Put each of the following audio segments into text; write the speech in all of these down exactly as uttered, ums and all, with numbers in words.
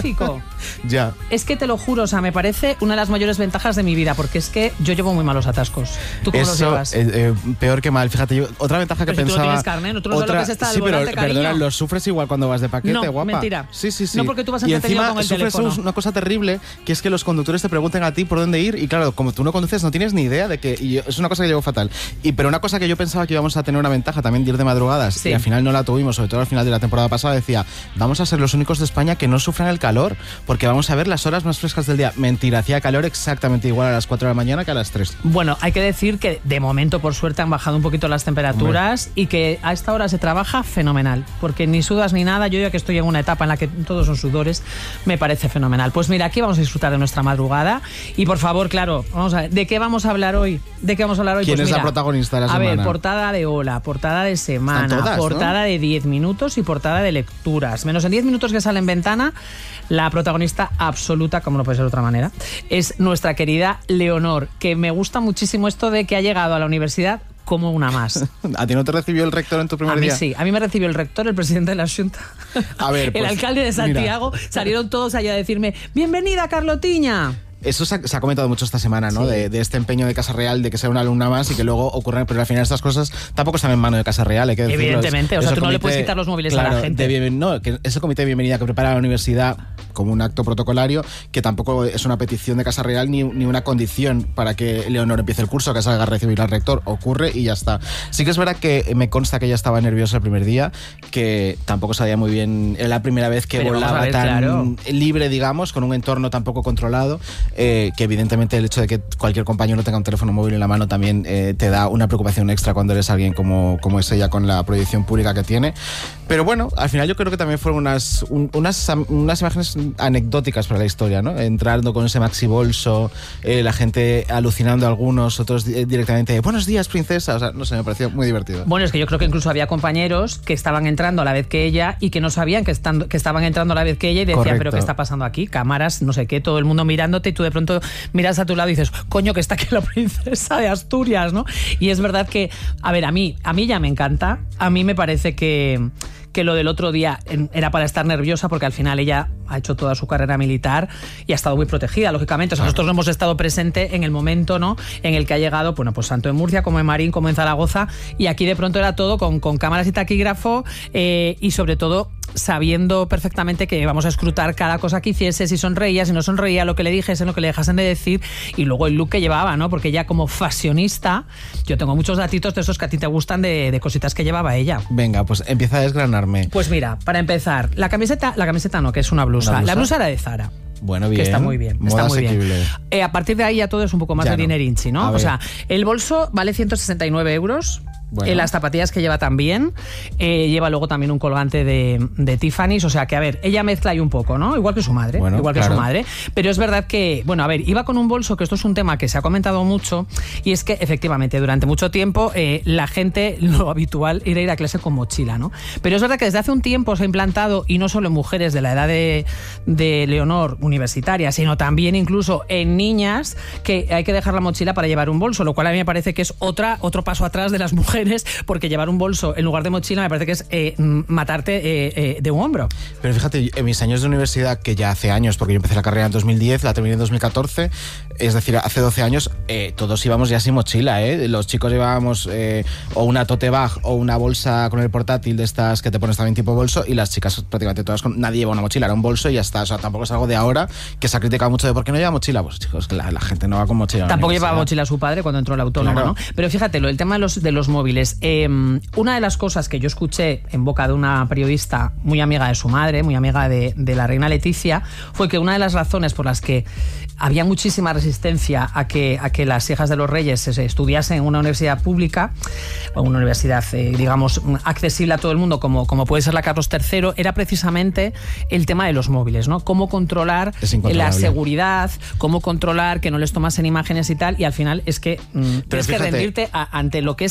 tráfico. Ya. Es que te lo juro, o sea, me parece una de las mayores ventajas de mi vida, porque es que yo llevo muy malos atascos. ¿Tú cómo Eso, los llevas? Eh, eh, peor que mal. Fíjate, yo, otra ventaja que pero pensaba... Si tú no tienes carnet, no, tú no otra, sabes lo que es estar al sí, volante, pero, cariño. perdona, lo sufres igual cuando vas de paquete, no, guapa. mentira. Sí, sí, sí. No, porque tú vas y entretenido encima con el sufres teléfono. una cosa terrible, que es que los conductores te pregunten a ti por dónde ir y claro, como tú no conduces no tienes ni idea de que... Y es una cosa que llevo fatal. Y, pero una cosa que yo pensaba que íbamos a tener una ventaja también de ir de madrugadas, sí. y al final no la tuvimos, sobre todo al final de la temporada pasada, decía, vamos a ser los únicos de España que no sufran el calor, porque vamos a ver las horas más frescas del día. Mentira, hacía calor exactamente igual a las cuatro de la mañana que a las tres. Bueno, hay que decir que de momento, por suerte, han bajado un poquito las temperaturas. Hombre. Y que a esta hora se trabaja fenomenal, porque ni sudas ni nada. Yo ya que estoy en una etapa en la que todos son sudores, me parece fenomenal. Pues mira, aquí vamos a disfrutar de nuestra madrugada y por favor, claro, vamos a ver, ¿de qué vamos a hablar hoy? ¿De qué vamos a hablar hoy? ¿Quién pues es mira, la protagonista de la a semana? A ver, portada de Hola, portada de Semana, todas, portada ¿no? de diez minutos y portada de lecturas. Menos en diez minutos que sale en Ventana, la protagonista absoluta, como no puede ser de otra manera, es nuestra querida Leonor, que me gusta muchísimo esto de que ha llegado a la universidad como una más. ¿A ti no te recibió el rector en tu primer día? A mí día? sí, a mí me recibió el rector, el presidente de la Xunta, a ver, pues, el alcalde de Santiago, mira. Salieron todos allá a decirme, bienvenida Carlotiña. Eso se ha, se ha comentado mucho esta semana, ¿no? Sí. De, de este empeño de Casa Real de que sea una alumna más y que luego ocurran, pero al final estas cosas tampoco están en mano de Casa Real, hay que decirlo. Evidentemente, o sea, tú comité, no le puedes quitar los móviles claro, a la gente. De bien, no, que ese comité de bienvenida que prepara la universidad como un acto protocolario, que tampoco es una petición de Casa Real ni, ni una condición para que Leonor empiece el curso, que salga a recibir al rector, ocurre y ya está. Sí que es verdad que me consta que ella estaba nerviosa el primer día, que tampoco sabía muy bien, era la primera vez que pero volaba ver, tan claro. libre, digamos, con un entorno tan poco controlado, eh, que evidentemente el hecho de que cualquier compañero tenga un teléfono móvil en la mano también eh, te da una preocupación extra cuando eres alguien como, como es ella con la proyección pública que tiene. Pero bueno, al final yo creo que también fueron unas, un, unas, unas imágenes anecdóticas para la historia, ¿no? Entrando con ese maxi bolso, eh, la gente alucinando, algunos, otros directamente, buenos días, princesa. O sea, no sé, me pareció muy divertido. Bueno, es que yo creo que incluso había compañeros que estaban entrando a la vez que ella y que no sabían que, estando, que estaban entrando a la vez que ella y decían, correcto, pero ¿qué está pasando aquí? Cámaras, no sé qué, todo el mundo mirándote y tú de pronto miras a tu lado y dices, coño, que está aquí la princesa de Asturias, ¿no? Y es verdad que, a ver, a mí, a mí ya me encanta, a mí me parece que... que lo del otro día era para estar nerviosa porque al final ella ha hecho toda su carrera militar y ha estado muy protegida, lógicamente. O sea, nosotros no hemos estado presentes en el momento, ¿no?, en el que ha llegado, bueno, pues tanto en Murcia como en Marín como en Zaragoza, y aquí de pronto era todo con, con cámaras y taquígrafo eh, y sobre todo sabiendo perfectamente que vamos a escrutar cada cosa que hiciese, si sonreía, si no sonreía, lo que le dijesen, lo que le dejasen de decir, y luego el look que llevaba, ¿no? Porque ella como fashionista, yo tengo muchos datitos de esos que a ti te gustan de, de cositas que llevaba ella. Venga, pues empieza a desgranarme. Pues mira, para empezar, la camiseta, la camiseta no, que es una blusa. ¿Una blusa? La blusa era de Zara. Bueno, bien. Que está muy bien. Moda está muy asequible. bien. Eh, a partir de ahí ya todo es un poco más ya de no. dinerinchi, ¿no? O sea, el bolso vale ciento sesenta y nueve euros. Bueno. Eh, las zapatillas que lleva también, eh, lleva luego también un colgante de, de Tiffany's, o sea que, a ver, ella mezcla ahí un poco, ¿no? Igual que su madre, bueno, igual claro. que su madre, pero es verdad que, bueno, a ver, iba con un bolso, que esto es un tema que se ha comentado mucho, y es que, efectivamente, durante mucho tiempo eh, la gente, lo habitual era ir a clase con mochila, ¿no? Pero es verdad que desde hace un tiempo se ha implantado, y no solo en mujeres de la edad de, de Leonor universitaria, sino también incluso en niñas, que hay que dejar la mochila para llevar un bolso, lo cual a mí me parece que es otra, otro paso atrás de las mujeres, porque llevar un bolso en lugar de mochila me parece que es eh, matarte eh, eh, de un hombro. Pero fíjate, en mis años de universidad, que ya hace años, porque yo empecé la carrera en dos mil diez, la terminé en dos mil catorce, es decir, hace doce años, eh, todos íbamos ya sin mochila, ¿eh? Los chicos llevábamos eh, o una tote bag o una bolsa con el portátil de estas que te pones también tipo bolso, y las chicas prácticamente todas, con, nadie lleva una mochila, era un bolso y ya está. O sea, tampoco es algo de ahora que se ha criticado mucho de ¿por qué no lleva mochila? Pues chicos, la, la gente no va con mochila. Tampoco llevaba mochila su padre cuando entró la autónoma, claro. ¿no? Pero fíjate, lo, el tema de los, de los móviles. Eh, una de las cosas que yo escuché en boca de una periodista muy amiga de su madre, muy amiga de, de la reina Leticia, fue que una de las razones por las que había muchísima resistencia a que, a que las hijas de los reyes se estudiasen en una universidad pública, o una universidad, eh, digamos, accesible a todo el mundo, como, como puede ser la Carlos tercero, era precisamente el tema de los móviles, ¿no? Cómo controlar la seguridad, cómo controlar que no les tomasen imágenes y tal, y al final es que mm, tienes que rendirte a, ante lo que es imposible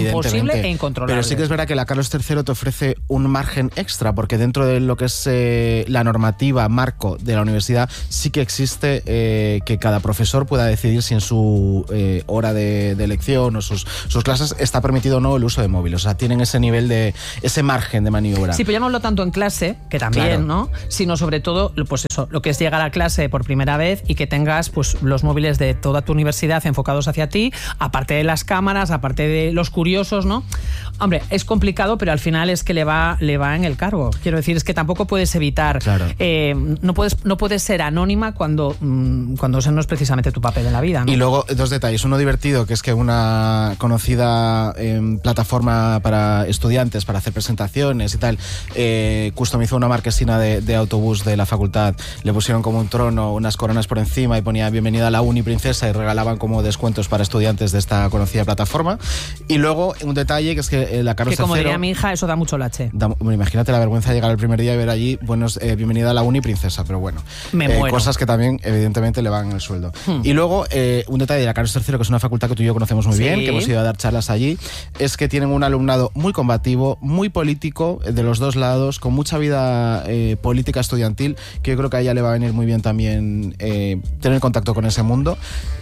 imposible e incontrolable. Pero sí que es verdad que la Carlos tercero te ofrece un margen extra, porque dentro de lo que es eh, la normativa marco de la universidad sí que existe eh, que cada profesor pueda decidir si en su eh, hora de, de lección o sus, sus clases está permitido o no el uso de móviles. O sea, tienen ese nivel de, ese margen de maniobra. Sí, pero ya no hablo tanto en clase, que también, claro, ¿no? Sino sobre todo, pues eso, lo que es llegar a clase por primera vez y que tengas pues los móviles de toda tu universidad enfocados hacia ti, aparte de las cámaras, aparte de los curiosos, ¿no? Hombre, es complicado, pero al final es que le va, le va en el cargo. Quiero decir, es que tampoco puedes evitar, claro. eh, no puedes, no puedes ser anónima cuando, cuando ese no es precisamente tu papel en la vida, ¿no? Y luego, dos detalles. Uno divertido, que es que una conocida eh, plataforma para estudiantes, para hacer presentaciones y tal, eh, customizó una marquesina de, de autobús de la facultad, le pusieron como un trono, unas coronas por encima y ponía bienvenida a la uni princesa y regalaban como descuentos para estudiantes de esta conocida plataforma. Y luego, un detalle, que es que la Carlos que como tercero, diría mi hija, eso da mucho lache. Da, bueno, imagínate la vergüenza de llegar el primer día y ver allí, bueno, eh, bienvenida a la uni princesa, pero bueno, Me eh, muero. cosas que también evidentemente le van el sueldo. Hmm. Y luego, eh, un detalle de la Carlos tercero, que es una facultad que tú y yo conocemos muy sí. bien, que hemos ido a dar charlas allí, es que tienen un alumnado muy combativo, muy político, de los dos lados, con mucha vida eh, política estudiantil, que yo creo que a ella le va a venir muy bien también eh, tener contacto con ese mundo.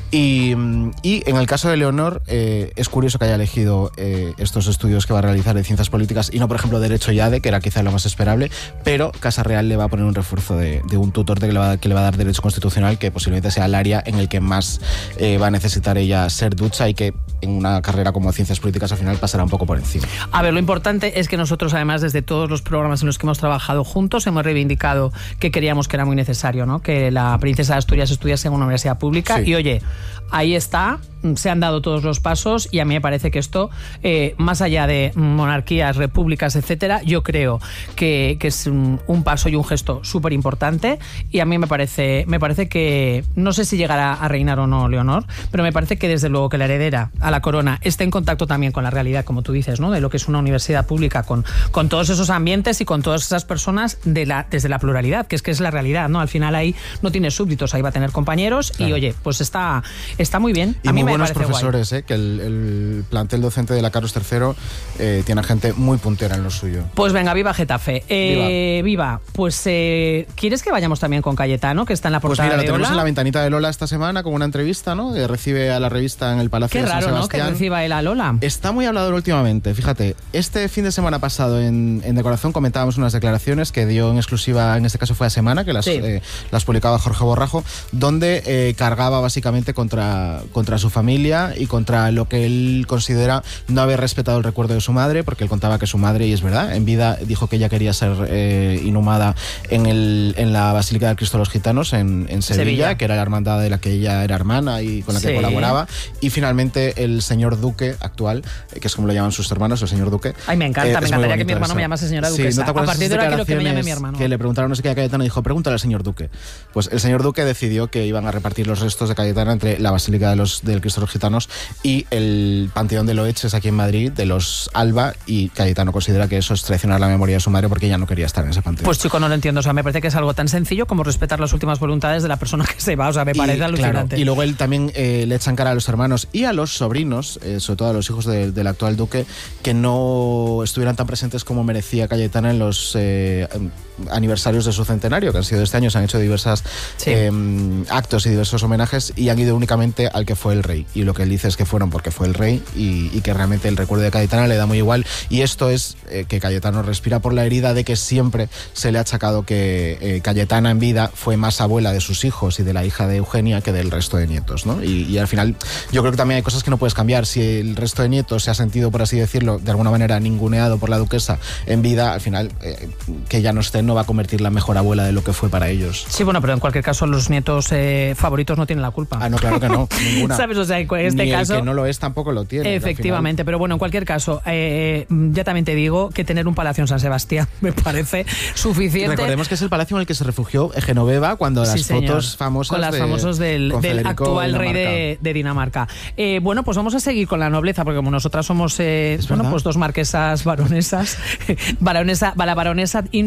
Y, y en el caso de Leonor, eh, es curioso que haya elegido eh, estos estudios que va a realizar de ciencias políticas y no, por ejemplo, Derecho y A D E, que era quizá lo más esperable, pero Casa Real le va a poner un refuerzo de, de un tutor de que, le va, que le va a dar Derecho Constitucional, que posiblemente sea el área en el que más eh, va a necesitar ella ser ducha y que en una carrera como Ciencias Políticas al final pasará un poco por encima. A ver, lo importante es que nosotros, además, desde todos los programas en los que hemos trabajado juntos, hemos reivindicado que queríamos que era muy necesario, ¿no? Que la princesa de Asturias estudiase en una universidad pública. Sí. Y oye, ahí está, se han dado todos los pasos y a mí me parece que esto, eh, más allá de monarquías, repúblicas, etcétera, yo creo que, que es un, un paso y un gesto súper importante y a mí me parece, me parece que, no sé si llegará a reinar o no Leonor, pero me parece que desde luego que la heredera a la corona esté en contacto también con la realidad, como tú dices, ¿no? De lo que es una universidad pública, con, con todos esos ambientes y con todas esas personas de la, desde la pluralidad, que es que es la realidad, ¿no? Al final ahí no tiene súbditos, ahí va a tener compañeros, claro. Y oye, pues está, está muy bien. Y a mí muy me buenos parece profesores, guay. ¿eh? Que el, el plantel docente de la Carlos tercero eh, tiene gente muy puntera en lo suyo. Pues venga, viva Getafe. Eh, viva. viva. Pues, eh, ¿quieres que vayamos también con Cayetano, que está en la portada? Pues mira, lo de tenemos Ola? en la ventanita de Lola esta semana con una entrevista, ¿no? Que recibe a la revista en el Palacio Qué de San raro, Sebastián. ¿no? Que reciba él a Lola. Está muy hablador últimamente, fíjate. Este fin de semana pasado en, en De Corazón comentábamos unas declaraciones que dio en exclusiva, en este caso fue a Semana, que las, sí. eh, las publicaba Jorge Borrajo, donde eh, cargaba básicamente contra, contra su familia y contra lo que él considera no haber respetado el recuerdo de su madre, porque él contaba que su madre, y es verdad, en vida dijo que ella quería ser eh, inhumada en, el, en la Basílica del Cristo de los Gitanos en, en Sevilla, Sevilla, que era la hermandad de la que ella era hermana y con la que sí. colaboraba, y finalmente el señor Duque actual, eh, que es como lo llaman sus hermanos, el señor Duque. Ay, me encanta, eh, me encantaría que mi hermano eso. me llamase señora Duquesa. Sí, ¿no te acuerdas? A partir de ahora quiero que me llame mi hermano. Que le preguntaron no sé qué a Cayetano y dijo, pregúntale al señor Duque. Pues el señor Duque decidió que iban a repartir los restos de Cayetano entre la Basílica de los, del Cristo de los Gitanos y el Panteón de Loeches aquí en Madrid, de los Alba, y Cayetano considera que eso es traicionar la memoria de su madre porque ella no quería estar en ese panteón. Pues chico, no lo entiendo, o sea, me parece que es algo tan sencillo como respetar las últimas voluntades de la persona que se va, o sea, me parece y, alucinante. Claro, y luego él también eh, le echan cara a los hermanos y a los sobrinos, eh, sobre todo a los hijos de, del actual duque, que no estuvieran tan presentes como merecía Cayetana en los eh, aniversarios de su centenario, que han sido este año, se han hecho diversos sí. eh, actos y diversos homenajes y han ido únicamente al que fue el rey. Y lo que él dice es que fueron porque fue el rey y, y que realmente el recuerdo de Cayetana le da muy igual. Y esto es eh, que Cayetano respira por la herida de que siempre se le ha achacado que eh, Cayetana en vida fue más abuela de sus hijos y de la hija de Eugenia que del resto de nietos, ¿no? Y, y al final yo creo que también hay cosas que no puedes cambiar. Si el resto de nietos se ha sentido, por así decirlo, de alguna manera ninguneado por la duquesa en vida, al final eh, que ya no esté no va a convertirla en mejor abuela de lo que fue para ellos. Sí, bueno, pero en cualquier caso los nietos eh, favoritos no tienen la culpa. Ah, no, claro que no, ninguna. ¿Sabes? O sea, en este Ni caso... el que no lo es tampoco lo tiene. Efectivamente, pero bueno, en cualquier caso, eh, ya también te digo que tener un palacio en San Sebastián me parece suficiente. Recordemos que es el palacio en el que se refugió Genoveva cuando las sí, fotos famosas con las de, famosos del, del actual rey de, de Dinamarca. Eh, bueno, pues vamos a seguir con la nobleza, porque como nosotras somos eh, bueno, pues dos marquesas baronesas, baronesa, la baronesa Insua y la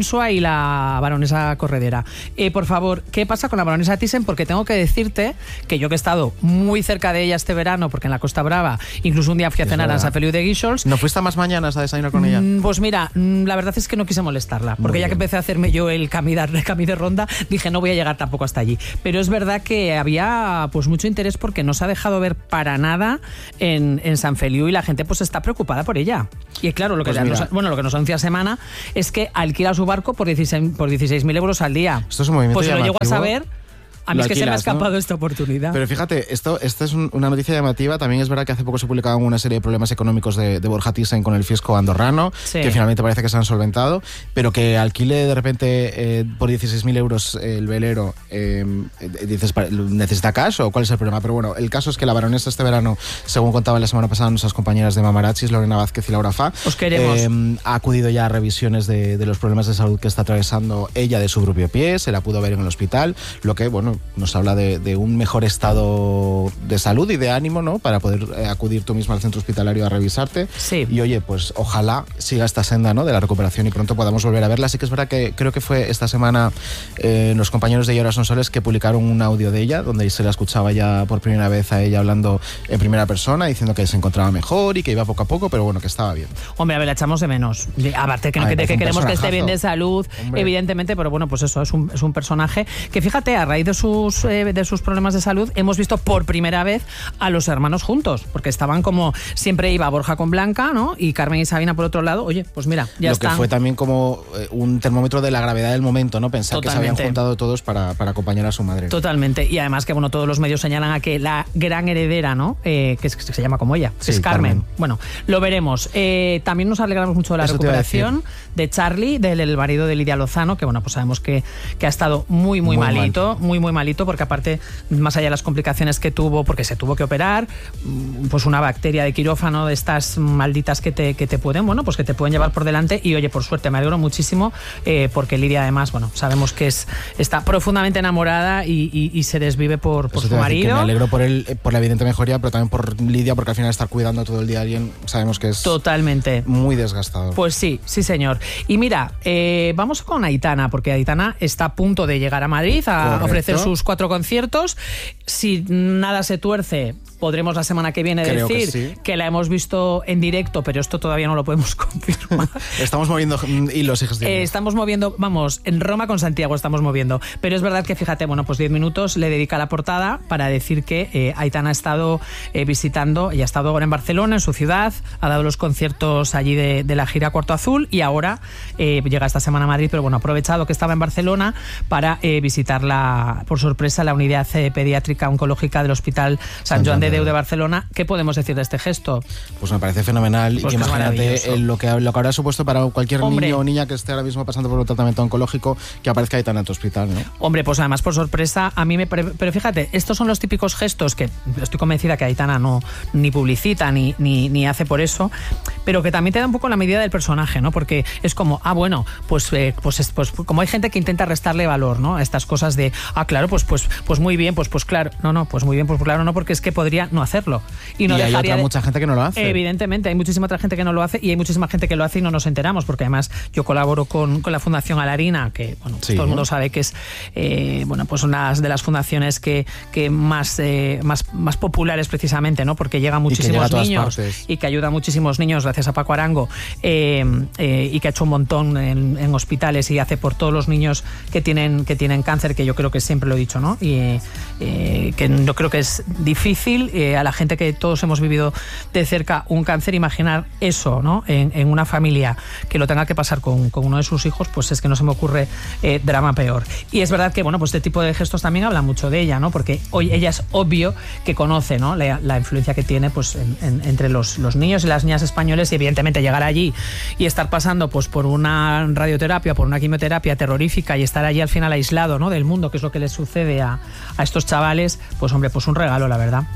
la baronesa Corredera. Eh, por favor, ¿qué pasa con la baronesa Thyssen? Porque tengo que decirte que yo que he estado muy cerca de ella este verano, porque en la Costa Brava, incluso un día fui a cenar a San Feliu de Guíxols. ¿No fuiste a más mañanas a desayunar con ella? Pues mira, la verdad es que no quise molestarla, porque ya que empecé a hacerme yo el camí de, camí de ronda, dije no voy a llegar tampoco hasta allí. Pero es verdad que había pues mucho interés porque no se ha dejado ver para nada en, en San Feliu y la gente pues está preocupada por ella. Y claro, lo que, pues nos, bueno, lo que nos anuncia semana es que alquila su barco por dieciséis mil euros al día. Esto es un movimiento pues si lo llego a saber... A mí es que alquilas, se me ha escapado, ¿no?, esta oportunidad. Pero fíjate, esto, esta es un, una noticia llamativa. También es verdad que hace poco se publicaban una serie de problemas económicos de, de Borja Thyssen con el fisco andorrano, sí, que finalmente parece que se han solventado, pero que alquile de repente eh, por dieciséis mil euros el velero, eh, dices, ¿necesita cash o cuál es el problema? Pero bueno, el caso es que la baronesa este verano, según contaban la semana pasada nuestras compañeras de Mamarachis, Lorena Vázquez y Laura Fa, os queremos. Eh, ha acudido ya a revisiones de, de los problemas de salud que está atravesando ella de su propio pie, se la pudo ver en el hospital, lo que, bueno, nos habla de, de un mejor estado de salud y de ánimo, ¿no?, para poder eh, acudir tú mismo al centro hospitalario a revisarte. Sí. Y oye, pues ojalá siga esta senda, ¿no?, de la recuperación y pronto podamos volver a verla. Así que es verdad que creo que fue esta semana eh, los compañeros de Llora Sonsoles que publicaron un audio de ella, donde se la escuchaba ya por primera vez a ella hablando en primera persona, diciendo que se encontraba mejor y que iba poco a poco, pero bueno, que estaba bien. Hombre, a ver, la echamos de menos. Aparte que, no, Ay, que, que queremos que esté bien de salud, hombre, evidentemente, pero bueno, pues eso, es un, es un personaje que, fíjate, a raíz de sus, eh, de sus problemas de salud, hemos visto por primera vez a los hermanos juntos, porque estaban como, siempre iba Borja con Blanca, ¿no?, y Carmen y Sabina por otro lado. Oye, pues mira, ya Lo están. que fue también como un termómetro de la gravedad del momento, ¿no?, pensar Totalmente. que se habían juntado todos para, para acompañar a su madre. Totalmente, y además que, bueno, todos los medios señalan a que la gran heredera, ¿no?, eh, que, es, que se llama como ella, sí, es Carmen. Carmen. Bueno, lo veremos. Eh, también nos alegramos mucho de la Eso recuperación de Charlie, del el marido de Lidia Lozano, que bueno, pues sabemos que, que ha estado muy, muy, muy malito, mal. muy, muy malito, porque aparte, más allá de las complicaciones que tuvo, porque se tuvo que operar, pues una bacteria de quirófano de estas malditas que te, que te pueden, bueno, pues que te pueden llevar por delante. Y oye, por suerte, me alegro muchísimo, eh, porque Lidia además, bueno, sabemos que es, está profundamente enamorada y, y, y se desvive por, por su marido. Me alegro por él, por la evidente mejoría, pero también por Lidia, porque al final estar cuidando todo el día a alguien, sabemos que es totalmente muy desgastado. Pues sí, sí señor. Y mira, eh, vamos con Aitana, porque Aitana está a punto de llegar a Madrid a Correcto. ofrecer sus cuatro conciertos. Si nada se tuerce, podremos la semana que viene Creo decir que, sí. que la hemos visto en directo, pero esto todavía no lo podemos confirmar. Estamos moviendo hilos, hijos de eh, Estamos moviendo, vamos, en Roma con Santiago estamos moviendo. Pero es verdad que, fíjate, bueno, pues diez minutos le dedica la portada para decir que eh, Aitana ha estado eh, visitando y ha estado ahora en Barcelona, en su ciudad, ha dado los conciertos allí de, de la gira Cuarto Azul y ahora eh, llega esta semana a Madrid, pero bueno, ha aprovechado que estaba en Barcelona para eh, visitar la, por sorpresa, la unidad eh, pediátrica oncológica del Hospital San Joan de Déu de Barcelona. ¿Qué podemos decir de este gesto? Pues me parece fenomenal. Pues y imagínate lo que, lo que habrá supuesto para cualquier Hombre. niño o niña que esté ahora mismo pasando por un tratamiento oncológico, que aparezca ahí tan en tu hospital, ¿no? Hombre, pues además por sorpresa, a mí me... Pero fíjate, estos son los típicos gestos que estoy convencida que Aitana no ni publicita ni, ni, ni hace por eso, pero que también te da un poco la medida del personaje, ¿no? Porque es como, ah, bueno, pues, eh, pues, pues como hay gente que intenta restarle valor, ¿no?, a estas cosas de, ah, claro, pues, pues, pues muy bien, pues, pues claro, no, no, pues muy bien, pues claro, no, porque es que podría no hacerlo. Y, no y hay otra de... mucha gente que no lo hace. Evidentemente, hay muchísima otra gente que no lo hace y hay muchísima gente que lo hace y no nos enteramos, porque además yo colaboro con, con la Fundación Alarina, que bueno, sí. todo el mundo sabe que es eh, bueno, pues una de las fundaciones que, que más, eh, más, más populares precisamente, ¿no?, porque llega a muchísimos y que llega a niños partes. y que ayuda a muchísimos niños gracias a Paco Arango, eh, eh, y que ha hecho un montón en, en hospitales y hace por todos los niños que tienen, que tienen cáncer, que yo creo que siempre lo he dicho, ¿no? Y eh, que yo creo que es difícil eh, a la gente que todos hemos vivido de cerca un cáncer, imaginar eso, ¿no?, en, en una familia que lo tenga que pasar con, con uno de sus hijos, pues es que no se me ocurre eh, drama peor. Y es verdad que, bueno, pues este tipo de gestos también habla mucho de ella, ¿no?, porque hoy ella es obvio que conoce, ¿no?, la, la influencia que tiene, pues en, en, entre los, los niños y las niñas españoles, y evidentemente llegar allí y estar pasando pues por una radioterapia, por una quimioterapia terrorífica y estar allí al final aislado, ¿no?, del mundo, que es lo que les sucede a, a estos chavales, pues hombre, pues un regalo, la verdad.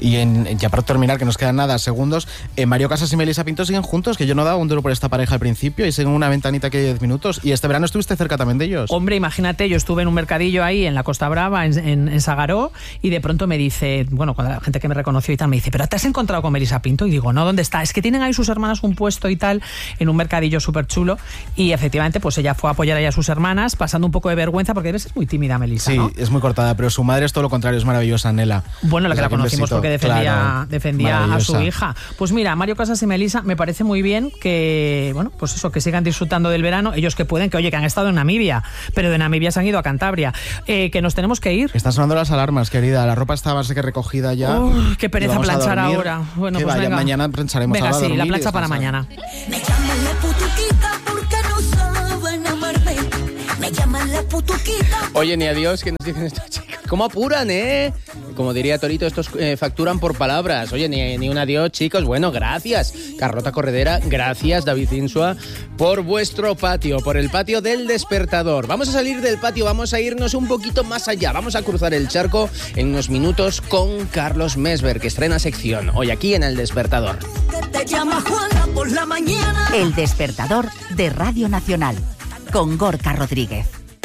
Y en, ya para terminar, que nos quedan nada, segundos, eh, Mario Casas y Melissa Pinto siguen juntos, que yo no daba un duro por esta pareja al principio y siguen una ventanita que hay diez minutos. Y este verano estuviste cerca también de ellos. Hombre, imagínate, yo estuve en un mercadillo ahí en la Costa Brava, en, en, en Sagaró, y de pronto me dice, bueno, cuando la gente que me reconoció y tal, me dice, ¿pero te has encontrado con Melissa Pinto? Y digo, no, ¿dónde está? Es que tienen ahí sus hermanas un puesto y tal, en un mercadillo súper chulo. Y efectivamente, pues ella fue a apoyar ahí a sus hermanas, pasando un poco de vergüenza, porque debe ser muy tímida Melissa, Sí, ¿no? es muy cortada, pero su madre es todo lo contrario, es maravillosa, Nela. Bueno, la que la conocimos porque defendía, claro, defendía a su hija. Pues mira, Mario Casas y Melissa, me parece muy bien que, bueno, pues eso, que sigan disfrutando del verano, ellos que pueden, que oye, que han estado en Namibia, pero de Namibia se han ido a Cantabria, eh, que nos tenemos que ir. Están sonando las alarmas, querida, la ropa está más que recogida ya. Oh, qué pereza planchar ahora. Bueno, pues vaya, venga. Mañana plancharemos. Venga, ahora sí, la plancha para descansar. mañana. Me llaman la putuquita porque no saben amarme. Me llaman la putuquita. Oye, ni adiós, ¿qué nos dicen estos chicos? ¿Cómo apuran, eh? Como diría Torito, estos eh, facturan por palabras. Oye, ni, ni un adiós, chicos. Bueno, gracias. Carlota Corredera, gracias, David Insua, por vuestro patio, por el patio del Despertador. Vamos a salir del patio, vamos a irnos un poquito más allá. Vamos a cruzar el charco en unos minutos con Carlos Mesver, que estrena sección hoy aquí en El Despertador. Te llama Juana por la mañana. El Despertador de Radio Nacional, con Gorka Rodríguez.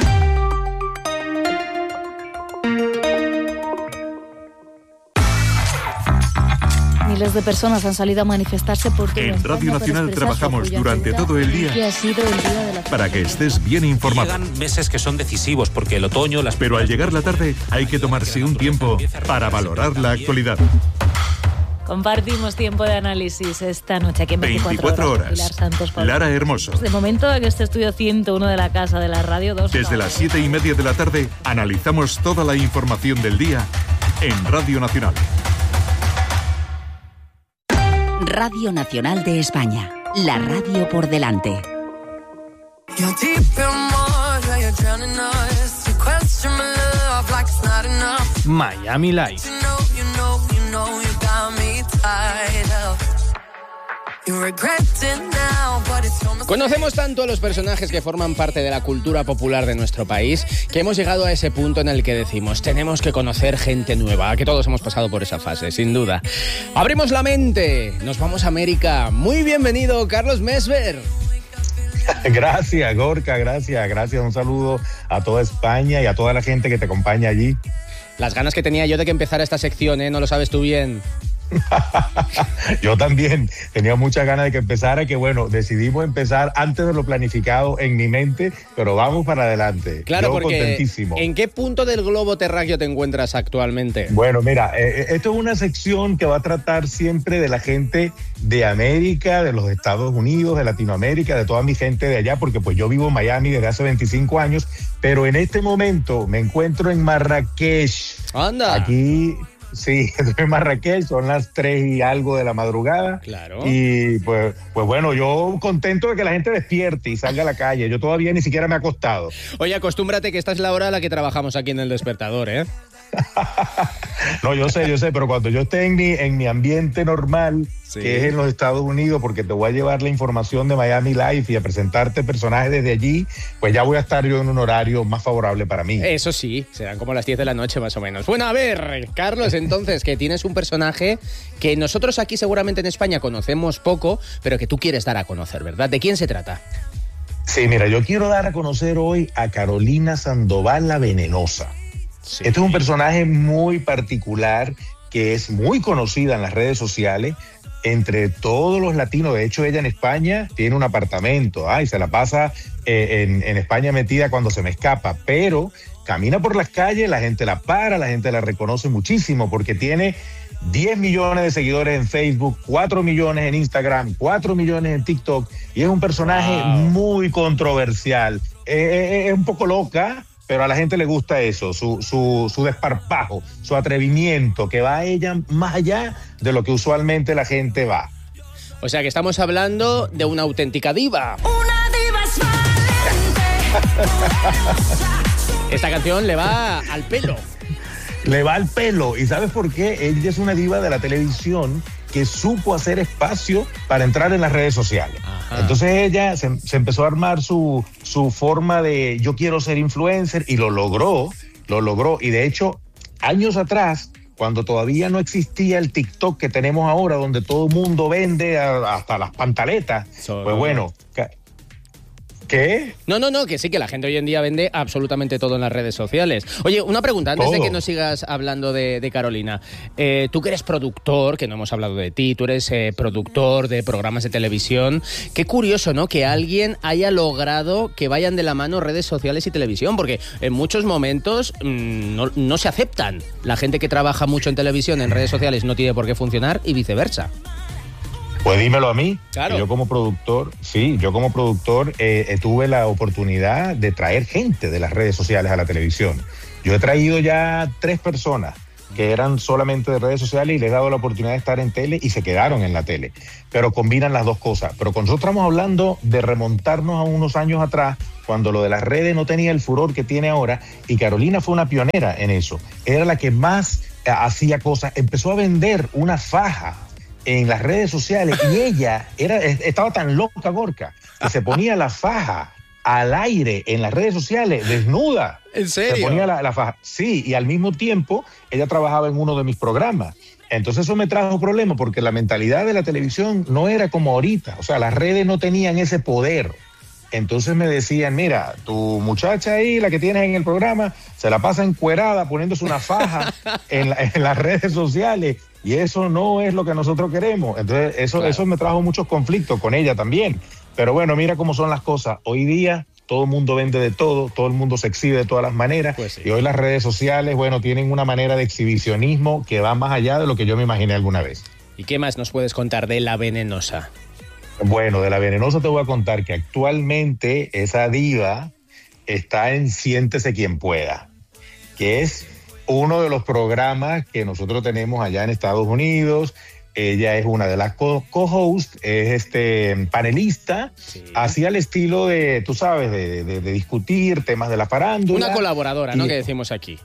Miles de personas han salido a manifestarse por todo En España Radio para Nacional expresar trabajamos su durante apoyo a todo el día que ha sido el día de la para que estés bien informado. Llegan meses que son decisivos porque el otoño, las Pero al llegar la tarde hay que tomarse un tiempo para valorar la actualidad. Compartimos tiempo de análisis esta noche aquí en veinticuatro horas. Pilar Santos, Pablo. Lara Hermoso. De momento en este estudio ciento uno de la Casa de la Radio dos. Desde las siete y media de la tarde analizamos toda la información del día en Radio Nacional. Radio Nacional de España, la radio por delante. Miami Life. Conocemos tanto a los personajes que forman parte de la cultura popular de nuestro país que hemos llegado a ese punto en el que decimos tenemos que conocer gente nueva, que todos hemos pasado por esa fase, sin duda. Abrimos la mente, nos vamos a América. Muy bienvenido, Carlos Mesver. Gracias, Gorka, gracias, gracias. Un saludo a toda España y a toda la gente que te acompaña allí. Las ganas que tenía yo de que empezara esta sección, ¿eh? No lo sabes tú bien. Yo también tenía muchas ganas de que empezara, que bueno, decidimos empezar antes de lo planificado en mi mente, pero vamos para adelante. Claro, yo porque contentísimo. ¿en qué punto del globo terráqueo te encuentras actualmente? Bueno, mira, eh, esto es una sección que va a tratar siempre de la gente de América, de los Estados Unidos, de Latinoamérica, de toda mi gente de allá, porque pues yo vivo en Miami desde hace veinticinco años, pero en este momento me encuentro en Marrakech. ¡Anda! Aquí... Sí, estoy en Marrakech, son las tres y algo de la madrugada. Claro. Y pues, pues bueno, yo contento de que la gente despierte y salga a la calle. Yo todavía ni siquiera me he acostado. Oye, acostúmbrate que esta es la hora a la que trabajamos aquí en El Despertador, ¿eh? No, yo sé, yo sé, pero cuando yo esté en mi, en mi ambiente normal, sí, que es en los Estados Unidos, porque te voy a llevar la información de Miami Life y a presentarte personajes desde allí, pues ya voy a estar yo en un horario más favorable para mí. Eso sí, serán como las diez de la noche más o menos. Bueno, a ver, Carlos, entonces, que tienes un personaje que nosotros aquí seguramente en España conocemos poco, pero que tú quieres dar a conocer, ¿verdad? ¿De quién se trata? Sí, mira, yo quiero dar a conocer hoy a Carolina Sandoval, la Venenosa. Sí. Este es un personaje muy particular que es muy conocida en las redes sociales entre todos los latinos. De hecho, ella en España tiene un apartamento, ¿ah? Y se la pasa eh, en, en España metida cuando se me escapa, pero camina por las calles, la gente la para, la gente la reconoce muchísimo porque tiene diez millones de seguidores en Facebook, cuatro millones en Instagram, cuatro millones en TikTok, y es un personaje wow. muy controversial. Eh, eh, es un poco loca, pero a la gente le gusta eso, su, su, su desparpajo, su atrevimiento, que va a ella más allá de lo que usualmente la gente va. O sea que estamos hablando de una auténtica diva. Una diva es valiente. Esta canción le va al pelo. Le va al pelo. ¿Y sabes por qué? Ella es una diva de la televisión que supo hacer espacio para entrar en las redes sociales. Ajá. Entonces ella se, se empezó a armar su, su forma de yo quiero ser influencer y lo logró, lo logró. Y de hecho, años atrás, cuando todavía no existía el TikTok que tenemos ahora, donde todo el mundo vende a, hasta las pantaletas, so, pues bueno... ¿Qué? No, no, no, que sí, que la gente hoy en día vende absolutamente todo en las redes sociales. Oye, una pregunta, antes todo. de que nos sigas hablando de, de Carolina. Eh, tú que eres productor, que no hemos hablado de ti, tú eres eh, productor de programas de televisión. Qué curioso, ¿no?, que alguien haya logrado que vayan de la mano redes sociales y televisión, porque en muchos momentos mmm, no, no se aceptan. La gente que trabaja mucho en televisión, en redes sociales, no tiene por qué funcionar y viceversa. Pues dímelo a mí. Claro. Yo como productor, sí, yo como productor eh, tuve la oportunidad de traer gente de las redes sociales a la televisión. Yo he traído ya tres personas que eran solamente de redes sociales y les he dado la oportunidad de estar en tele y se quedaron en la tele. Pero combinan las dos cosas. Pero con nosotros estamos hablando de remontarnos a unos años atrás, cuando lo de las redes no tenía el furor que tiene ahora, y Carolina fue una pionera en eso. Era la que más eh, hacía cosas. Empezó a vender una faja en las redes sociales y ella era, estaba tan loca, Gorka, que se ponía la faja al aire en las redes sociales, desnuda. ¿En serio? Se ponía la, la faja. Sí, y al mismo tiempo ella trabajaba en uno de mis programas. Entonces eso me trajo problemas porque la mentalidad de la televisión no era como ahorita. O sea, las redes no tenían ese poder. Entonces me decían, mira, tu muchacha ahí, la que tienes en el programa, se la pasa encuerada poniéndose una faja en, la, en las redes sociales. Y eso no es lo que nosotros queremos. Entonces, eso, claro. eso me trajo muchos conflictos con ella también. Pero bueno, mira cómo son las cosas. Hoy día todo el mundo vende de todo, todo el mundo se exhibe de todas las maneras. Pues sí. Y hoy las redes sociales, bueno, tienen una manera de exhibicionismo que va más allá de lo que yo me imaginé alguna vez. ¿Y qué más nos puedes contar de La Venenosa? Bueno, de La Venenosa te voy a contar que actualmente esa diva está en Siéntese Quien Pueda, que es uno de los programas que nosotros tenemos allá en Estados Unidos. Ella es una de las co-hosts, es este panelista, sí. así al estilo de, tú sabes, de, de, de discutir temas de la farándula. Una colaboradora, y, ¿no?, que decimos aquí.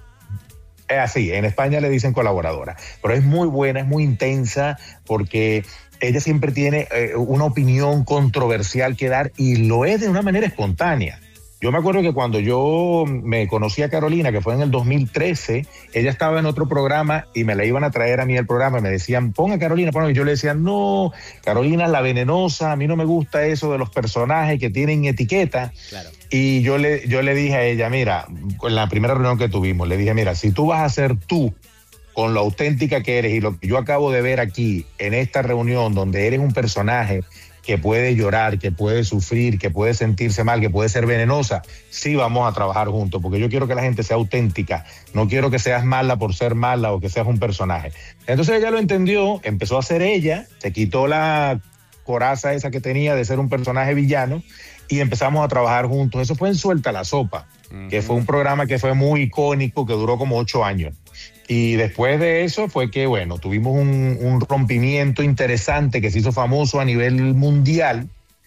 Es así, en España le dicen colaboradora, pero es muy buena, es muy intensa, porque ella siempre tiene eh, una opinión controversial que dar y lo es de una manera espontánea. Yo me acuerdo que cuando yo me conocí a Carolina, que fue en el dos mil trece, ella estaba en otro programa y me la iban a traer a mí al programa y me decían, ponga Carolina, ponga. Y yo le decía, no, Carolina es la venenosa, a mí no me gusta eso de los personajes que tienen etiqueta. Claro. Y yo le, yo le dije a ella, mira, en la primera reunión que tuvimos, le dije, mira, si tú vas a ser tú, con lo auténtica que eres y lo que yo acabo de ver aquí en esta reunión, donde eres un personaje que puede llorar, que puede sufrir, que puede sentirse mal, que puede ser venenosa, sí vamos a trabajar juntos, porque yo quiero que la gente sea auténtica, no quiero que seas mala por ser mala o que seas un personaje. Entonces ella lo entendió, empezó a ser ella, se quitó la coraza esa que tenía de ser un personaje villano y empezamos a trabajar juntos. Eso fue en Suelta la Sopa, uh-huh. que fue un programa que fue muy icónico, que duró como ocho años. Y después de eso fue que, bueno, tuvimos un, un rompimiento interesante que se hizo famoso a nivel mundial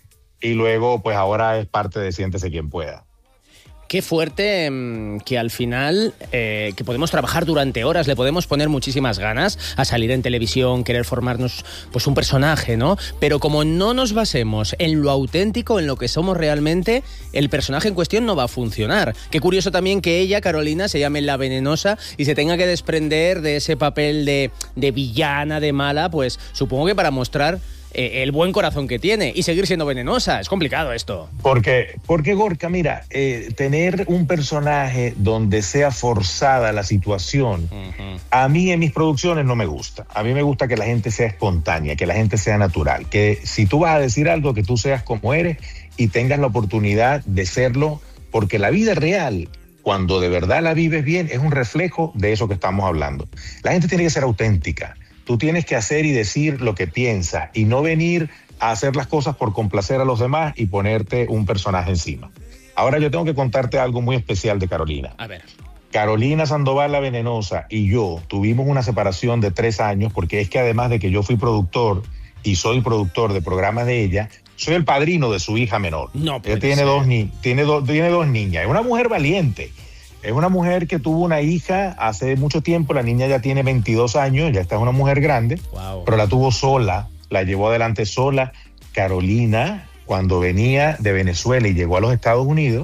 y luego, pues ahora es parte de Siéntese Quien Pueda. Qué fuerte que al final, eh, que podemos trabajar durante horas, le podemos poner muchísimas ganas a salir en televisión, querer formarnos pues un personaje, ¿no? Pero como no nos basemos en lo auténtico, en lo que somos realmente, el personaje en cuestión no va a funcionar. Qué curioso también que ella, Carolina, se llame La Venenosa y se tenga que desprender de ese papel de, de villana, de mala, pues supongo que para mostrar el buen corazón que tiene y seguir siendo venenosa. Es complicado esto. Porque, porque Gorka, mira, eh, tener un personaje donde sea forzada la situación, uh-huh. a mí en mis producciones no me gusta. A mí me gusta que la gente sea espontánea, que la gente sea natural, que si tú vas a decir algo, que tú seas como eres y tengas la oportunidad de serlo, porque la vida real, cuando de verdad la vives bien, es un reflejo de eso que estamos hablando. La gente tiene que ser auténtica. Tú tienes que hacer y decir lo que piensas y no venir a hacer las cosas por complacer a los demás y ponerte un personaje encima. Ahora yo tengo que contarte algo muy especial de Carolina. A ver. Carolina Sandoval La Venenosa y yo tuvimos una separación de tres años porque es que además de que yo fui productor y soy productor de programas de ella, soy el padrino de su hija menor. No puede ella tiene ser. dos, ni- tiene, do- tiene dos niñas. Es una mujer valiente. Es una mujer que tuvo una hija hace mucho tiempo, la niña ya tiene veintidós años, ya está una mujer grande, wow. pero la tuvo sola, la llevó adelante sola. Carolina, cuando venía de Venezuela y llegó a los Estados Unidos,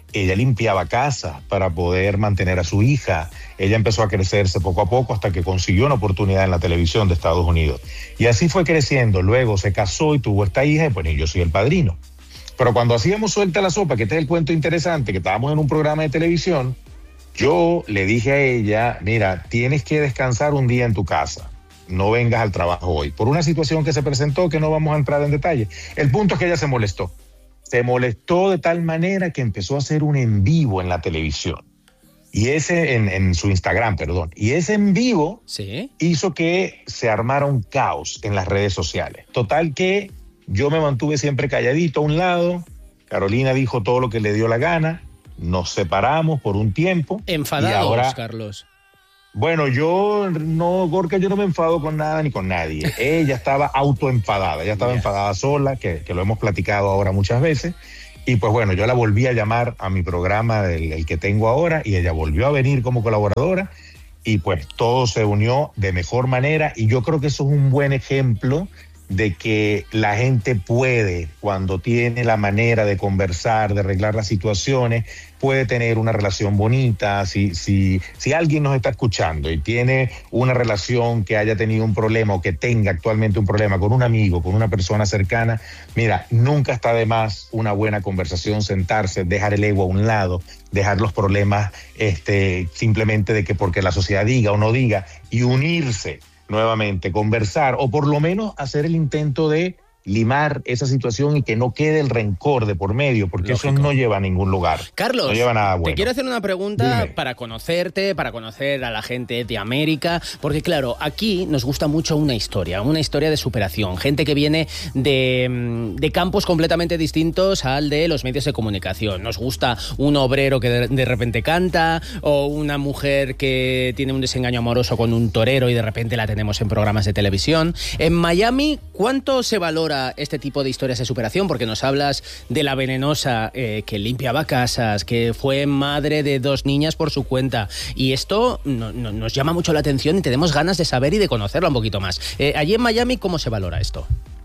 ella limpiaba casa para poder mantener a su hija. Ella empezó a crecerse poco a poco hasta que consiguió una oportunidad en la televisión de Estados Unidos. Y así fue creciendo. Luego se casó y tuvo esta hija, y pues yo soy el padrino. Pero cuando hacíamos Suelta la Sopa, que este es el cuento interesante, que estábamos en un programa de televisión, yo le dije a ella, mira, tienes que descansar un día en tu casa. No vengas al trabajo hoy. Por una situación que se presentó que no vamos a entrar en detalle. El punto es que ella se molestó. Se molestó de tal manera que empezó a hacer un en vivo en la televisión. Y ese, en, en su Instagram, perdón. Y ese en vivo ¿Sí? hizo que se armara un caos en las redes sociales. Total que yo me mantuve siempre calladito a un lado. Carolina dijo todo lo que le dio la gana. Nos separamos por un tiempo. Enfadados, y ahora, Carlos. Bueno, yo no, Gorka, yo no me enfado con nada ni con nadie. Ella estaba autoenfadada, ella estaba yeah. enfadada sola, que, que lo hemos platicado ahora muchas veces. Y pues bueno, yo la volví a llamar a mi programa, del, el que tengo ahora, y ella volvió a venir como colaboradora. Y pues todo se unió de mejor manera. Y yo creo que eso es un buen ejemplo de que la gente puede, cuando tiene la manera de conversar, de arreglar las situaciones, puede tener una relación bonita. Si, si, si alguien nos está escuchando y tiene una relación que haya tenido un problema o que tenga actualmente un problema con un amigo, con una persona cercana, mira, nunca está de más una buena conversación, sentarse, dejar el ego a un lado, dejar los problemas este, simplemente de que porque la sociedad diga o no diga, y unirse nuevamente, conversar, o por lo menos hacer el intento de limar esa situación y que no quede el rencor de por medio, porque Lógico. Eso no lleva a ningún lugar. Carlos, no lleva nada bueno. Te quiero hacer una pregunta Dime. Para conocerte, para conocer a la gente de América, porque claro, aquí nos gusta mucho una historia, una historia de superación, gente que viene de, de campos completamente distintos al de los medios de comunicación. Nos gusta un obrero que de, de repente canta, o una mujer que tiene un desengaño amoroso con un torero y de repente la tenemos en programas de televisión. En Miami, ¿cuánto se valora este tipo de historias de superación? Porque nos hablas de la venenosa eh, que limpiaba casas, que fue madre de dos niñas por su cuenta, y esto no, no, nos llama mucho la atención y tenemos ganas de saber y de conocerlo un poquito más. Eh, allí en Miami, ¿cómo se valora esto?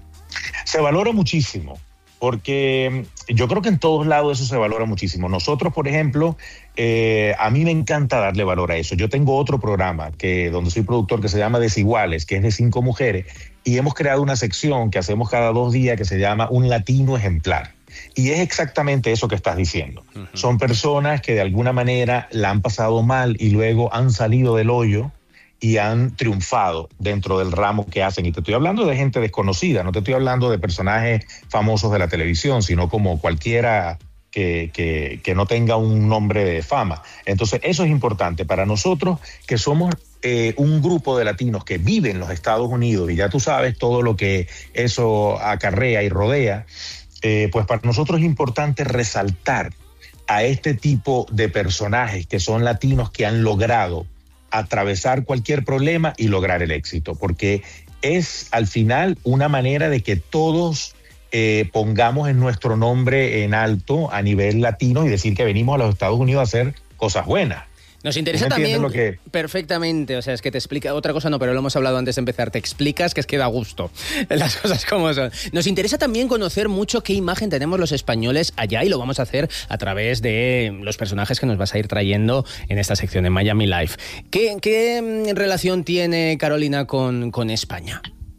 Se valora muchísimo, porque yo creo que en todos lados eso se valora muchísimo. Nosotros, por ejemplo, eh, a mí me encanta darle valor a eso. Yo tengo otro programa que donde soy productor que se llama Desiguales, que es de cinco mujeres, y hemos creado una sección que hacemos cada dos días que se llama Un Latino Ejemplar. Y es exactamente eso que estás diciendo. Uh-huh. Son personas que de alguna manera la han pasado mal y luego han salido del hoyo y han triunfado dentro del ramo que hacen. Y te estoy hablando de gente desconocida, no te estoy hablando de personajes famosos de la televisión, sino como cualquiera que, que, que no tenga un nombre de fama. Entonces, eso es importante para nosotros, que somos eh, un grupo de latinos que viven en los Estados Unidos, y ya tú sabes todo lo que eso acarrea y rodea. Eh, pues para nosotros es importante resaltar a este tipo de personajes que son latinos, que han logrado atravesar cualquier problema y lograr el éxito, porque es al final una manera de que todos eh, pongamos en nuestro nombre en alto a nivel latino y decir que venimos a los Estados Unidos a hacer cosas buenas. Nos interesa también lo que... perfectamente, o sea, es que te explica, otra cosa no, pero lo hemos hablado antes de empezar, te explicas que es que da gusto, las cosas como son. Nos interesa también conocer mucho qué imagen tenemos los españoles allá, y lo vamos a hacer a través de los personajes que nos vas a ir trayendo en esta sección de Miami Life. ¿Qué, qué relación tiene Carolina con, con España?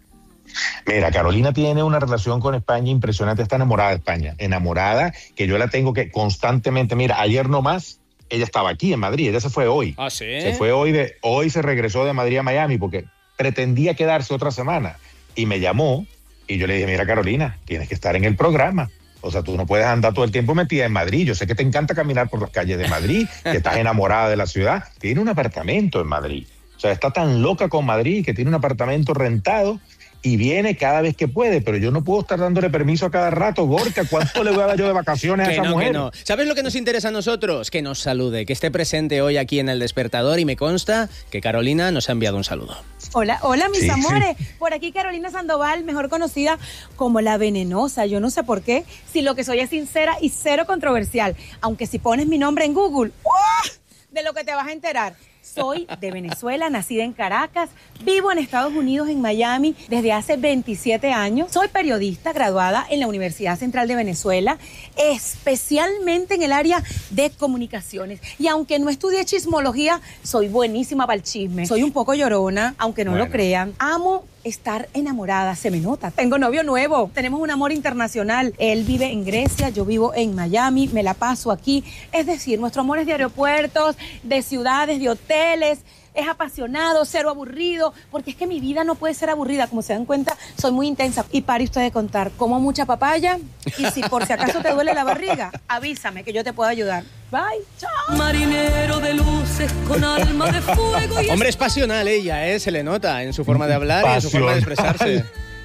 Mira, Carolina tiene una relación con España impresionante, está enamorada de España, enamorada, que yo la tengo que constantemente, mira, ayer nomás, ella estaba aquí en Madrid, ella se fue hoy. ¿Ah, sí? Se fue hoy, de, hoy se regresó de Madrid a Miami porque pretendía quedarse otra semana. Y me llamó y yo le dije, mira Carolina, tienes que estar en el programa. O sea, tú no puedes andar todo el tiempo metida en Madrid. Yo sé que te encanta caminar por las calles de Madrid, que estás enamorada de la ciudad. Tiene un apartamento en Madrid. O sea, está tan loca con Madrid que tiene un apartamento rentado y viene cada vez que puede, pero yo no puedo estar dándole permiso a cada rato. Gorka, ¿cuánto le voy a dar yo de vacaciones a esa no, mujer? Que no. ¿Sabes lo que nos interesa a nosotros? Que nos salude, que esté presente hoy aquí en El Despertador, y me consta que Carolina nos ha enviado un saludo. Hola, hola mis sí, amores. Sí. Por aquí Carolina Sandoval, mejor conocida como La Venenosa. Yo no sé por qué, si lo que soy es sincera y cero controversial. Aunque si pones mi nombre en Google, ¡oh!, de lo que te vas a enterar. Soy de Venezuela, nacida en Caracas, vivo en Estados Unidos, en Miami, desde hace veintisiete años. Soy periodista graduada en la Universidad Central de Venezuela, especialmente en el área de comunicaciones. Y aunque no estudié chismología, soy buenísima para el chisme. Soy un poco llorona, aunque no bueno. lo crean. Amo estar enamorada, se me nota. Tengo novio nuevo, tenemos un amor internacional. Él vive en Grecia, yo vivo en Miami, me la paso aquí. Es decir, nuestro amor es de aeropuertos, de ciudades, de hoteles. Es apasionado, cero aburrido, porque es que mi vida no puede ser aburrida. Como se dan cuenta, soy muy intensa. Y pare usted de contar, como mucha papaya, y si por si acaso te duele la barriga, avísame que yo te puedo ayudar. Bye, chao. Marinero de luces con alma de fuego. Y Hombre, es pasional ella, ¿eh? Se le nota en su forma de hablar pasional. Y en su forma de expresarse.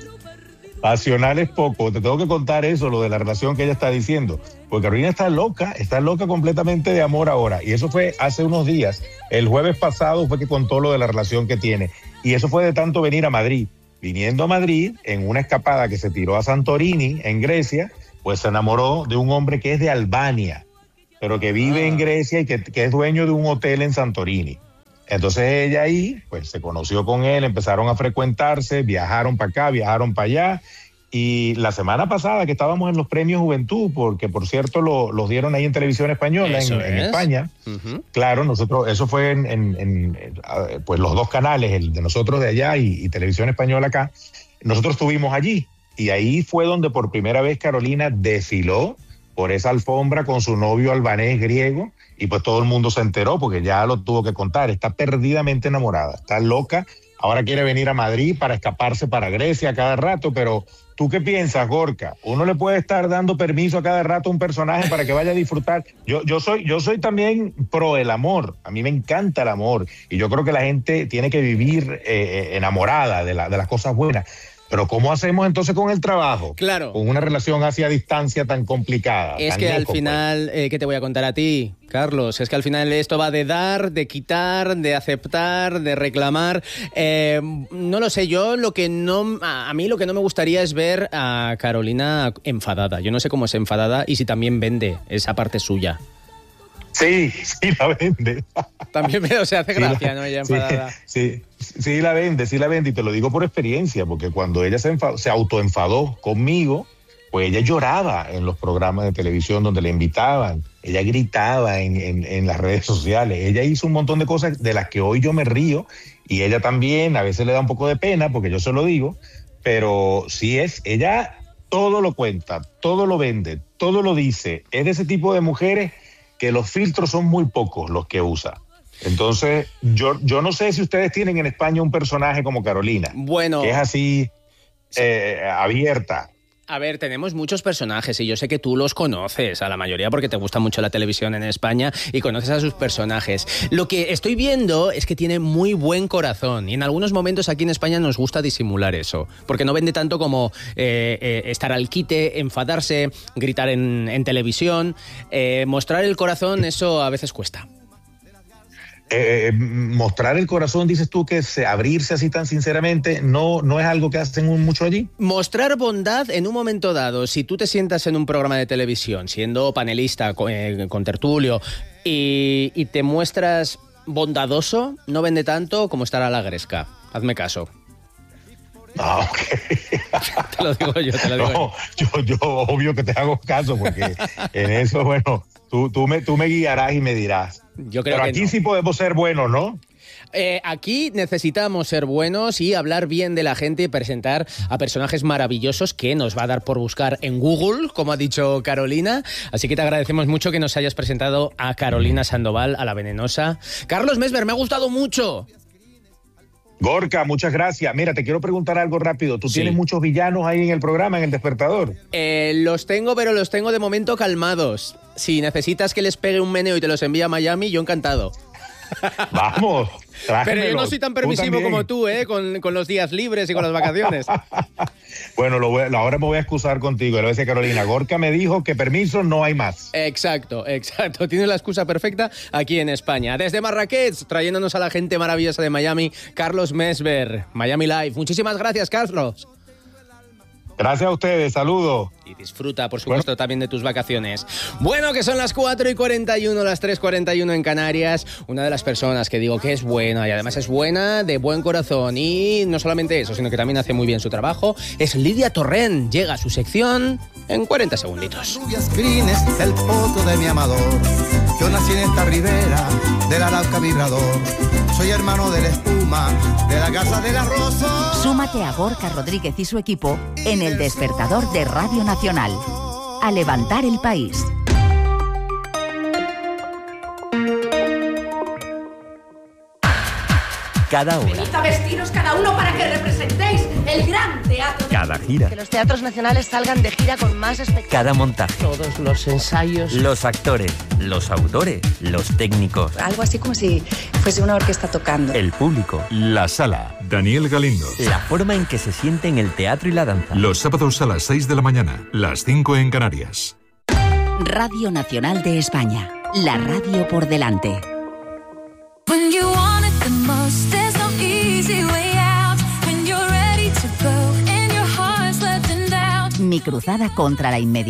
Pasional es poco. Te tengo que contar eso, lo de la relación que ella está diciendo. Porque Carolina está loca, está loca completamente de amor ahora. Y eso fue hace unos días. El jueves pasado fue que contó lo de la relación que tiene. Y eso fue de tanto venir a Madrid. Viniendo a Madrid, en una escapada que se tiró a Santorini, en Grecia, pues se enamoró de un hombre que es de Albania, pero que vive ah. en Grecia y que, que es dueño de un hotel en Santorini. Entonces ella ahí, pues se conoció con él, empezaron a frecuentarse, viajaron para acá, viajaron para allá. Y la semana pasada que estábamos en los premios Juventud, porque por cierto lo, los dieron ahí en Televisión Española, en, en España, uh-huh. claro, nosotros, eso fue en, en, en pues los dos canales, el de nosotros de allá y, y Televisión Española acá, nosotros estuvimos allí y ahí fue donde por primera vez Carolina desfiló por esa alfombra con su novio albanés griego y pues todo el mundo se enteró porque ya lo tuvo que contar, está perdidamente enamorada, está loca, ahora quiere venir a Madrid para escaparse para Grecia cada rato, pero ¿tú qué piensas, Gorka? ¿Uno le puede estar dando permiso a cada rato a un personaje para que vaya a disfrutar? Yo, yo, soy, yo soy también pro el amor. A mí me encanta el amor. Y yo creo que la gente tiene que vivir eh, enamorada de, la, de las cosas buenas. Pero ¿cómo hacemos entonces con el trabajo? Claro. Con una relación hacia distancia tan complicada. Es tan que lejos, al final, pues. eh, ¿qué te voy a contar a ti, Carlos? Es que al final esto va de dar, de quitar, de aceptar, de reclamar. Eh, no lo sé, yo lo que no... A mí lo que no me gustaría es ver a Carolina enfadada. Yo no sé cómo es enfadada y si también vende esa parte suya. Sí, sí la vende. También me, o sea, hace gracia, sí, ¿no? Ella enfadada. Sí, sí, sí la vende, sí la vende, y te lo digo por experiencia, porque cuando ella se, enfadó, se autoenfadó conmigo, pues ella lloraba en los programas de televisión donde le invitaban, ella gritaba en, en, en las redes sociales, ella hizo un montón de cosas de las que hoy yo me río, y ella también, a veces le da un poco de pena, porque yo se lo digo, pero sí es, ella todo lo cuenta, todo lo vende, todo lo dice, es de ese tipo de mujeres que los filtros son muy pocos los que usa. Entonces, yo, yo no sé si ustedes tienen en España un personaje como Carolina, bueno, que es así eh, abierta. A ver, tenemos muchos personajes y yo sé que tú los conoces a la mayoría porque te gusta mucho la televisión en España y conoces a sus personajes. Lo que estoy viendo es que tiene muy buen corazón y en algunos momentos aquí en España nos gusta disimular eso, porque no vende tanto como eh, eh, estar al quite, enfadarse, gritar en, en televisión. Eh, mostrar el corazón, eso a veces cuesta. Eh, mostrar el corazón, dices tú, que se, abrirse así tan sinceramente, no, no es algo que hacen mucho allí. Mostrar bondad en un momento dado, si tú te sientas en un programa de televisión, siendo panelista con, eh, con tertulio, y, y te muestras bondadoso, no vende tanto como estar a la gresca. Hazme caso. Ah, ok. Te lo digo yo, te lo digo no, yo. yo. Yo obvio que te hago caso, porque en eso, bueno, tú, tú, me, tú me guiarás y me dirás. Yo creo Pero que aquí no. sí podemos ser buenos, ¿no? Eh, aquí necesitamos ser buenos y hablar bien de la gente y presentar a personajes maravillosos que nos va a dar por buscar en Google, como ha dicho Carolina. Así que te agradecemos mucho que nos hayas presentado a Carolina Sandoval, a la venenosa. Carlos Mesver, me ha gustado mucho. Gorka, muchas gracias. Mira, te quiero preguntar algo rápido. ¿Tú sí. tienes muchos villanos ahí en el programa, en El Despertador? Eh, los tengo, pero los tengo de momento calmados. Si necesitas que les pegue un meneo y te los envíe a Miami, yo encantado. Vamos, pero yo no soy tan permisivo tú como tú, ¿eh? Con, con los días libres y con las vacaciones. Bueno, lo voy, ahora me voy a excusar contigo. Le voy a decir a Carolina, Gorka me dijo que permiso no hay más. Exacto, exacto. Tienes la excusa perfecta aquí en España. Desde Marrakech, trayéndonos a la gente maravillosa de Miami, Carlos Mesver, Miami Live. Muchísimas gracias, Carlos. Gracias a ustedes, saludos. Y disfruta, por supuesto, bueno. también de tus vacaciones. Bueno, que son las cuatro y cuarenta y uno, las tres y cuarenta y uno en Canarias. Una de las personas que digo que es buena y además es buena de buen corazón. Y no solamente eso, sino que también hace muy bien su trabajo, es Lidia Torrent. Llega a su sección en cuarenta segunditos. Rubias crines, el poto de mi amador. Yo nací en esta ribera del Arauca vibrador. Soy hermano de la espuma, de la casa del arroz. Súmate a Gorka Rodríguez y su equipo en El Despertador de Radio Nacional. A levantar el país. Cada hora. Venid a vestiros cada uno para que representéis el gran teatro. Cada gira. Que los teatros nacionales salgan de gira con más espectáculos. Cada montaje. Todos los ensayos. Los actores, los autores, los técnicos. Algo así como si fuese una orquesta tocando. El público. La sala. Daniel Galindo. La forma en que se sienten el teatro y la danza. Los sábados a las seis de la mañana, las cinco en Canarias. Radio Nacional de España. La radio por delante. When you want it the most, there's no easy way out. When you're ready to go and your heart's left in doubt. Mi cruzada contra la inmediatez.